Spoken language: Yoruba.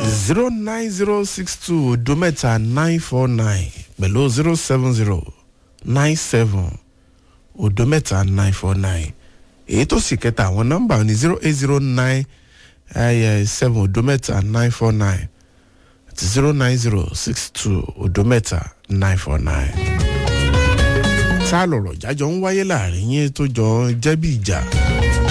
09062 odo mẹ́ta 949 pẹ̀lú 07097 odo mẹ́ta 949 èyí tó sì kẹta àwọn nọ́mbà ní 0809 7 odo mẹ́ta 949 àti 09062 odo mẹ́ta 949. tá a lọ̀rọ̀ jájọ ń wáyé láàrin yín tó jọ jẹ́ bí ìjà.